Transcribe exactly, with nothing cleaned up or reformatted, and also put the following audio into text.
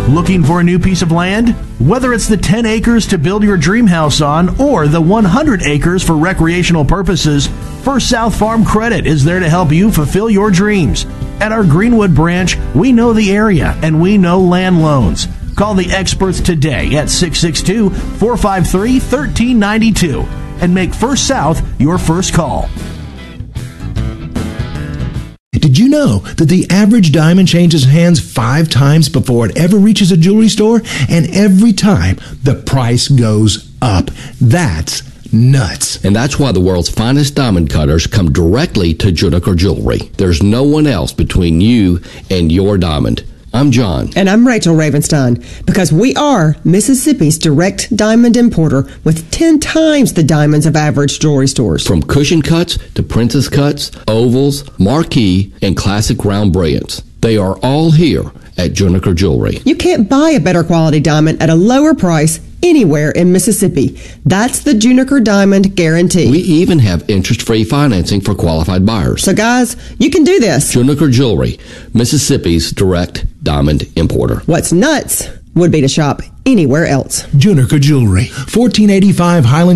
Looking for a new piece of land? Whether it's the ten acres to build your dream house on or the one hundred acres for recreational purposes, First South Farm Credit is there to help you fulfill your dreams. At our Greenwood branch, we know the area and we know land loans. Call the experts today at six six two, four five three, one three nine two and make First South your first call. Did you know that the average diamond changes hands five times before it ever reaches a jewelry store? And every time, the price goes up. That's nuts. And that's why the world's finest diamond cutters come directly to Juniker Jewelry. There's no one else between you and your diamond. I'm John. And I'm Rachel Ravenstein, because we are Mississippi's direct diamond importer with ten times the diamonds of average jewelry stores. From cushion cuts to princess cuts, ovals, marquee, and classic round brilliants. They are all here at Juniker Jewelry. You can't buy a better quality diamond at a lower price anywhere in Mississippi. That's the Juniker Diamond Guarantee. We even have interest-free financing for qualified buyers. So guys, you can do this. Juniker Jewelry, Mississippi's direct diamond importer. What's nuts would be to shop anywhere else. Juniker Jewelry, fourteen eighty-five Highland